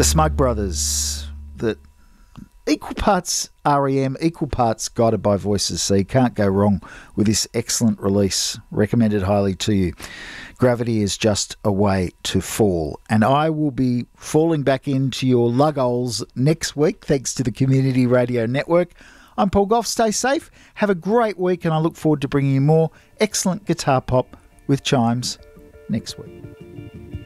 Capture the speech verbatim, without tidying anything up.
The Smug Brothers, that equal parts R E M, equal parts guided by voices, so you can't go wrong with this excellent release. Recommended highly to you. Gravity is just a way to fall. And I will be falling back into your lugholes next week, thanks to the Community Radio Network. I'm Paul Goff. Stay safe. Have a great week, and I look forward to bringing you more excellent guitar pop with Chimes next week.